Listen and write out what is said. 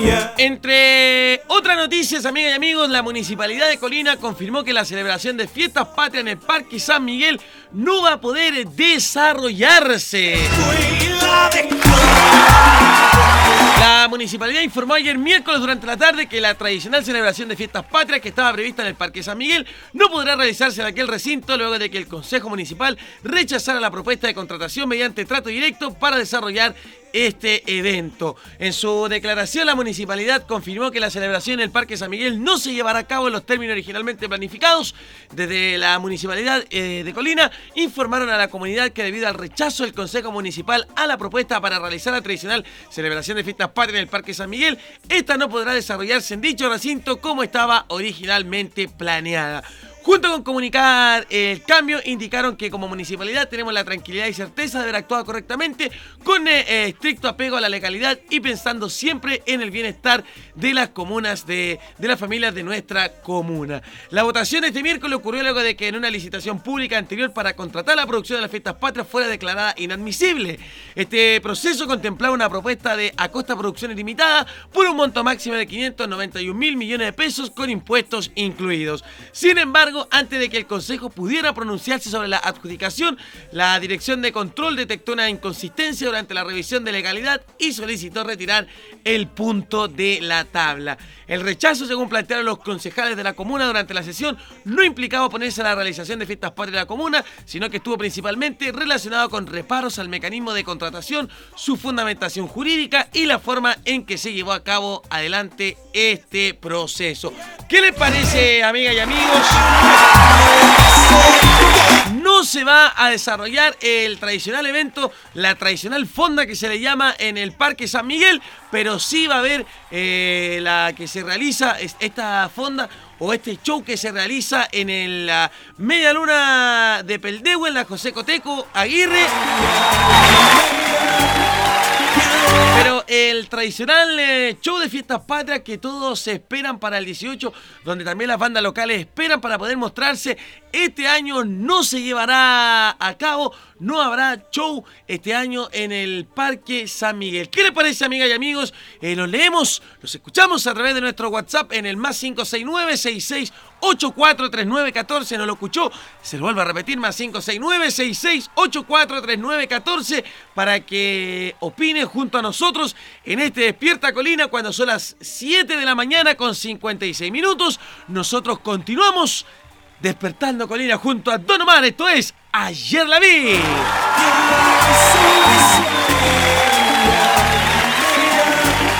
Entre otras noticias, amigas y amigos, la Municipalidad de Colina confirmó que la celebración de Fiestas Patrias en el Parque San Miguel no va a poder desarrollarse. La municipalidad informó ayer miércoles durante la tarde que la tradicional celebración de Fiestas Patrias que estaba prevista en el Parque San Miguel no podrá realizarse en aquel recinto luego de que el Consejo Municipal rechazara la propuesta de contratación mediante trato directo para desarrollar este evento. En su declaración, la municipalidad confirmó que la celebración en el Parque San Miguel no se llevará a cabo en los términos originalmente planificados. Desde la municipalidad de Colina informaron a la comunidad que debido al rechazo del Consejo Municipal a la propuesta para realizar la tradicional celebración de Fiestas Patrias en el Parque San Miguel, esta no podrá desarrollarse en dicho recinto como estaba originalmente planeada. Junto con comunicar el cambio, indicaron que como municipalidad tenemos la tranquilidad y certeza de haber actuado correctamente con estricto apego a la legalidad y pensando siempre en el bienestar de las comunas, de las familias de nuestra comuna. La votación este miércoles ocurrió luego de que en una licitación pública anterior para contratar la producción de las Fiestas Patrias fuera declarada inadmisible. Este proceso contemplaba una propuesta de Acosta Producciones Limitada por un monto máximo de 591.000 millones de pesos con impuestos incluidos. Sin embargo, antes de que el Consejo pudiera pronunciarse sobre la adjudicación, la Dirección de Control detectó una inconsistencia durante la revisión de legalidad y solicitó retirar el punto de la tabla. El rechazo, según plantearon los concejales de la comuna durante la sesión, no implicaba oponerse a la realización de Fiestas Patrias de la comuna, sino que estuvo principalmente relacionado con reparos al mecanismo de contratación, su fundamentación jurídica y la forma en que se llevó a cabo adelante este proceso. ¿Qué les parece, amigas y amigos? No se va a desarrollar el tradicional evento, la tradicional fonda que se le llama en el Parque San Miguel, pero sí va a haber la que se realiza, esta fonda o este show que se realiza en la Media Luna de Peldehue, en la José Coteco Aguirre. Pero el tradicional show de Fiestas Patrias que todos esperan para el 18, donde también las bandas locales esperan para poder mostrarse, este año no se llevará a cabo, no habrá show este año en el Parque San Miguel. ¿Qué les parece, amigas y amigos? Los leemos, los escuchamos a través de nuestro WhatsApp en el más 569-66843914. ¿No lo escuchó? Se lo vuelvo a repetir, más 569-66843914 para que opine junto a nosotros en este Despierta Colina cuando son las 7 de la mañana con 56 minutos. Nosotros continuamos Despertando Colina junto a Don Omar. Esto es Ayer la Vi.